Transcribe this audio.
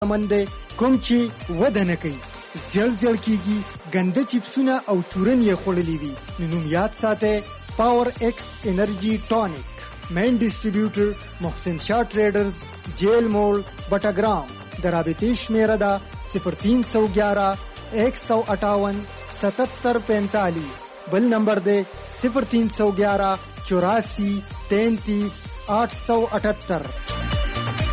مند کوم چې وده نه کوي، زړ کیږي، ګنده چپسونه او تورن یې خوړلې وي. نو یاد ساتئ پاور ایکس انرژي ټانک. مین ډیسټریبیوټر محسن شاه ټریډرز، جیل موړ، بټاګرام. د رابطې شمیره ده 0311 158 7745. بل نمبر ده 0311 84 33 878.